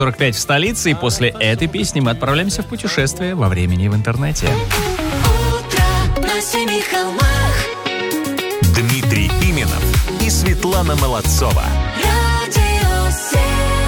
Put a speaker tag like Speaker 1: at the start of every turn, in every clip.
Speaker 1: 45 в столице, и после этой песни мы отправляемся в путешествие во времени и в интернете.
Speaker 2: Утро на семи холмах.
Speaker 3: Дмитрий Пименов и Светлана Молодцова.
Speaker 2: Радио 7.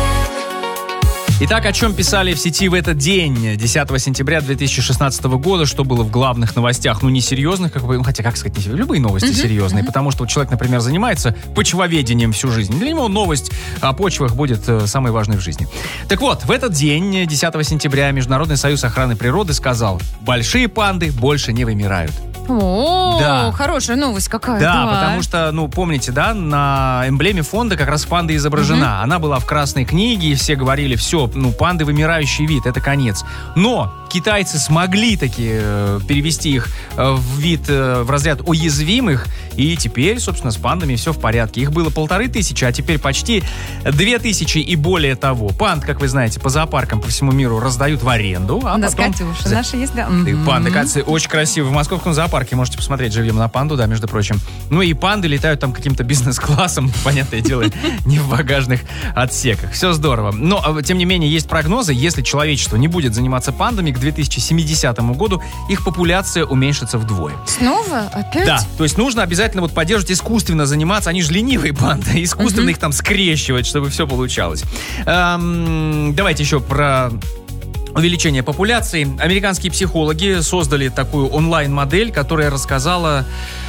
Speaker 1: Итак, о чем писали в сети в этот день, 10 сентября 2016 года, что было в главных новостях, ну, несерьезных, хотя, как сказать, любые новости серьезные, потому что вот человек, например, занимается почвоведением всю жизнь, для него новость о почвах будет самой важной в жизни. Так вот, в этот день, 10 сентября, Международный союз охраны природы сказал: большие панды больше не вымирают.
Speaker 4: О,
Speaker 1: Да.
Speaker 4: Хорошая новость какая.
Speaker 1: Да, потому что, ну, помните, да, на эмблеме фонда как раз панда изображена. Она была в Красной книге, и все говорили: все, ну, панды вымирающий вид, это конец. Но китайцы смогли таки перевести их в вид, в разряд уязвимых, и теперь, собственно, с пандами все в порядке. Их было 1500, а теперь почти 2000 и более того. Панд, как вы знаете, по зоопаркам по всему миру раздают в аренду. А
Speaker 4: да,
Speaker 1: потом...
Speaker 4: Катюша, наша есть, да.
Speaker 1: Панды, кажется, очень красивые. В московском зоопарке можете посмотреть «Живьем на панду», да, между прочим. Ну и панды летают там каким-то бизнес-классом, понятное дело, не в багажных отсеках. Все здорово. Но, тем не менее, есть прогнозы. Если человечество не будет заниматься пандами, к 2070 году их популяция уменьшится вдвое.
Speaker 4: Снова? Опять?
Speaker 1: Да, то есть нужно обязательно вот поддерживать, искусственно заниматься. Они же ленивые панды. Искусственно их там скрещивать, чтобы все получалось. Давайте еще про... увеличение популяции. Американские психологи создали такую онлайн-модель, которая рассказала,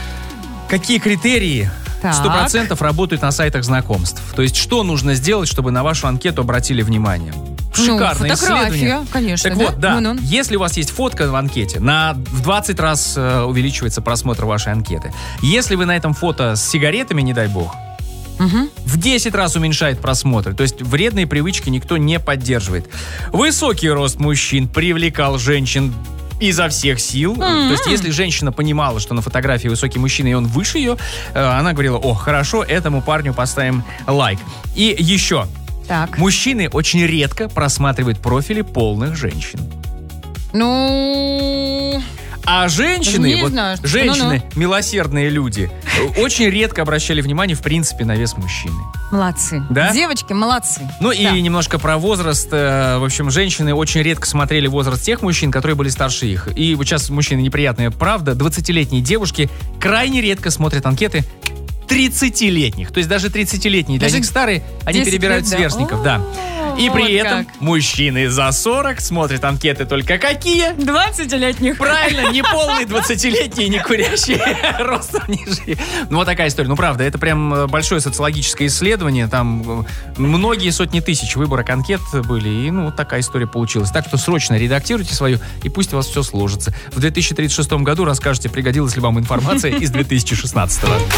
Speaker 1: какие критерии 100% работают на сайтах знакомств. То есть, что нужно сделать, чтобы на вашу анкету обратили внимание. Шикарное исследование.
Speaker 4: Конечно,
Speaker 1: так вот, да, если у вас есть фотка в анкете, в 20 раз увеличивается просмотр вашей анкеты. Если вы на этом фото с сигаретами, не дай бог, в 10 раз уменьшает просмотры. То есть вредные привычки никто не поддерживает. Высокий рост мужчин привлекал женщин изо всех сил. То есть если женщина понимала, что на фотографии высокий мужчина, и он выше ее, она говорила: о, хорошо, этому парню поставим лайк. И еще.
Speaker 4: Так.
Speaker 1: Мужчины очень редко просматривают профили полных женщин.
Speaker 4: Ну...
Speaker 1: А женщины,
Speaker 4: женщины,
Speaker 1: милосердные люди, очень редко обращали внимание, в принципе, на вес мужчины.
Speaker 4: Молодцы.
Speaker 1: Да?
Speaker 4: Девочки, молодцы.
Speaker 1: Ну
Speaker 4: да.
Speaker 1: И немножко про возраст. В общем, женщины очень редко смотрели возраст тех мужчин, которые были старше их. И вот сейчас, мужчины, неприятная правда, 20-летние девушки крайне редко смотрят анкеты 30-летних. То есть даже 30-летние для них старые, они перебирают сверстников, да. И при этом мужчины за 40 смотрят анкеты только какие?
Speaker 4: 20-летних.
Speaker 1: Правильно, не полные 20-летние, не курящие, ростом ниже. Ну, вот такая история. Ну, правда, это прям большое социологическое исследование. Там многие сотни тысяч выборок анкет были. И, ну, вот такая история получилась. Так что срочно редактируйте свою, и пусть у вас все сложится. В 2036 году расскажете, пригодилась ли вам информация из 2016-го.